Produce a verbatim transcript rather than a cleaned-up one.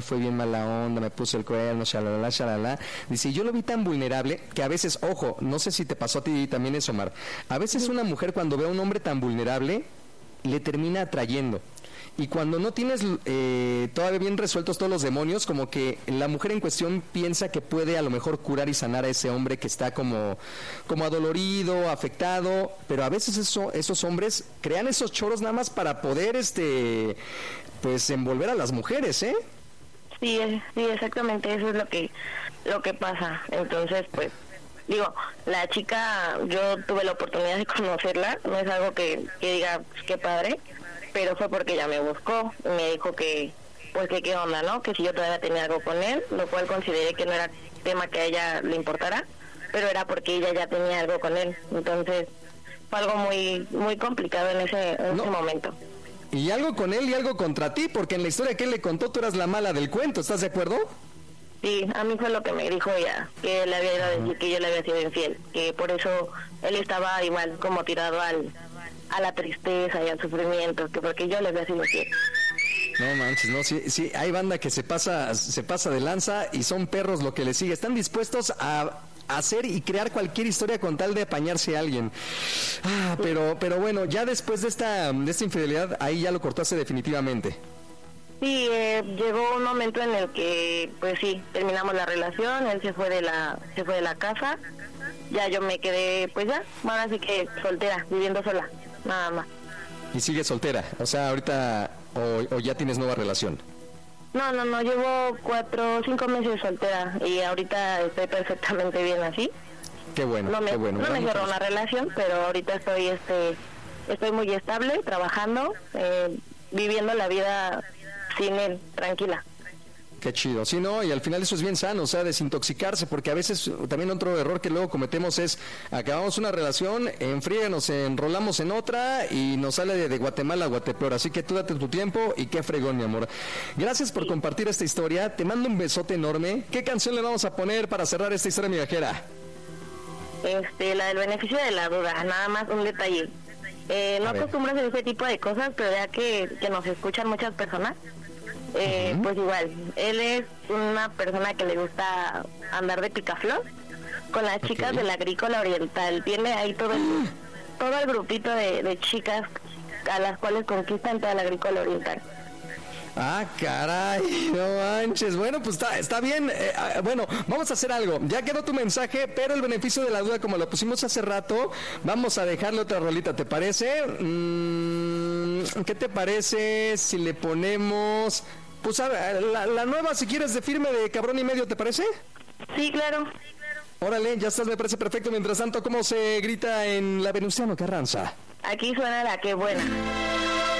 fue bien mala onda, me puso el cuerno, shalala, shalala. Dice, yo lo vi tan vulnerable que a veces, ojo, no sé si te pasó a ti también eso, Omar, a veces una mujer cuando ve a un hombre tan vulnerable, le termina atrayendo. Y cuando no tienes eh, todavía bien resueltos todos los demonios, como que la mujer en cuestión piensa que puede a lo mejor curar y sanar a ese hombre que está como, como adolorido, afectado, pero a veces eso, esos hombres crean esos choros nada más para poder este pues envolver a las mujeres, ¿eh? Sí, sí, exactamente, eso es lo que, lo que pasa. Entonces, pues, digo, la chica, yo tuve la oportunidad de conocerla, no es algo que, que diga, pues, qué padre, pero fue porque ella me buscó y me dijo que, pues que qué onda, ¿no? Que si yo todavía tenía algo con él, lo cual consideré que no era tema que a ella le importara, pero era porque ella ya tenía algo con él. Entonces, fue algo muy muy complicado en ese, en no. ese momento. Y algo con él y algo contra ti, porque en la historia que él le contó tú eras la mala del cuento, ¿estás de acuerdo? Sí, a mí fue lo que me dijo ella, que le había ido a decir que yo le había sido infiel, que por eso él estaba igual como tirado al a la tristeza y al sufrimiento, que porque yo le había sido infiel. No manches, no, sí, sí, hay banda que se pasa, se pasa de lanza y son perros lo que le sigue. Están dispuestos a hacer y crear cualquier historia con tal de apañarse a alguien. Ah, pero, pero bueno, ya después de esta, de esta infidelidad, ahí ya lo cortaste definitivamente. Sí, eh, llegó un momento en el que, pues sí, terminamos la relación, él se fue de la, se fue de la casa, ya yo me quedé, pues ya, ahora sí que soltera, viviendo sola, nada más. ¿Y sigues soltera? O sea, ahorita, o, o ya tienes nueva relación. No, no, no, llevo cuatro o cinco meses soltera y ahorita estoy perfectamente bien así. Qué bueno, no me, qué bueno. No me cerró una relación, pero ahorita estoy, este, estoy muy estable, trabajando, eh, viviendo la vida sin él, tranquila. Qué chido, sí, no, y al final eso es bien sano, o sea, desintoxicarse, porque a veces también otro error que luego cometemos es, acabamos una relación, en friega nos enrolamos en otra y nos sale de, de Guatemala a Guatepeor, así que tú date tu tiempo y qué fregón, mi amor. Gracias por sí. compartir esta historia, te mando un besote enorme. ¿Qué canción le vamos a poner para cerrar esta historia migajera? Este, la del beneficio de la duda, nada más un detalle. Eh, no acostumbro a hacer ese tipo de cosas, pero ya que, que nos escuchan muchas personas, Eh, uh-huh. pues igual, él es una persona que le gusta andar de picaflor con las chicas okay. de la Agrícola Oriental. Tiene ahí todo el, todo el grupito de, de chicas a las cuales conquistan toda la Agrícola Oriental. Ah, caray, no manches. Bueno, pues está, está bien. Eh, bueno, vamos a hacer algo. Ya quedó tu mensaje, pero el beneficio de la duda, como lo pusimos hace rato, vamos a dejarle otra rolita, ¿te parece? Mm, ¿Qué te parece si le ponemos... Pues a ver, la, la nueva, si quieres, de firme de Cabrón y Medio, ¿te parece? Sí, claro. Órale, ya estás, me parece perfecto. Mientras tanto, ¿cómo se grita en la Venustiano Carranza? Aquí suena la que buena.